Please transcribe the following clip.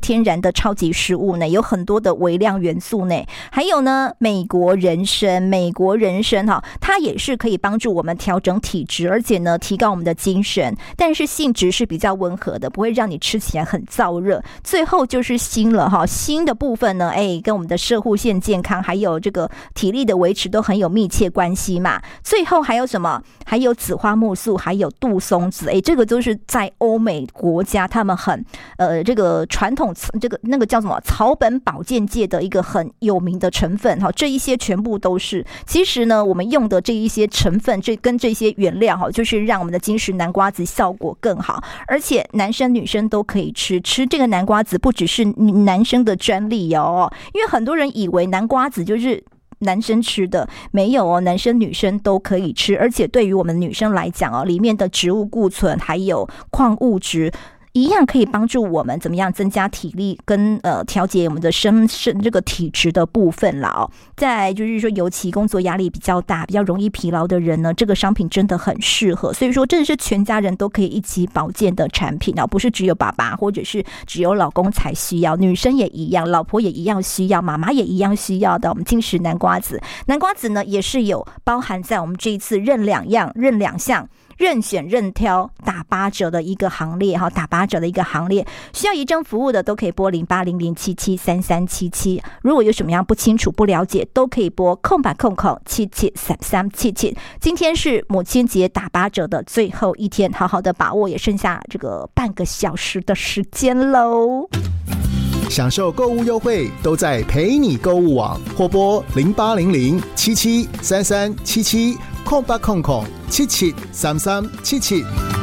天然的超级食物呢，有很多的微量元素呢。还有呢，美国人参哈，它也是可以帮助我们调整体质，而且呢提高我们的精神，但是性质是比较温和的，不会让你吃起来很燥热。最后就是锌了哈，锌的部分呢，跟我们的摄护腺健康还有这个体力的维持都很有密切关系嘛。最后还有什么？还有紫花苜素，还有杜松子，这个都是在欧美国家他们很这个传统这个那个叫什么草本保健界的一个很有名的成分哈，这一些全部都是。其实呢，我们用的这一些成分，跟这些原料哈，就是让我们的金石南瓜子效果更好，而且男生女生都可以吃这个南瓜子，不只是男生的专利哦，因为很多人以为南瓜子就是男生吃的，没有哦，男生女生都可以吃，而且对于我们女生来讲哦，里面的植物固醇还有矿物质一样可以帮助我们怎么样增加体力跟调节我们的身这个体质的部分啦哦。再来就是说，尤其工作压力比较大、比较容易疲劳的人呢，这个商品真的很适合。所以说，真的是全家人都可以一起保健的产品啊，不是只有爸爸或者是只有老公才需要，女生也一样，老婆也一样需要，妈妈也一样需要的。我们金石南瓜子呢也是有包含在我们这一次任两项。任选任挑打8折的一个行列哈，需要移证服务的都可以拨0800773377，如果有什么样不清楚不了解，都可以拨773377。今天是母亲节打8折的最后一天，好好的把握，也剩下这个半个小时的时间喽。 享受购物优惠都在陪你购物网，或拨0800773377，0800773377。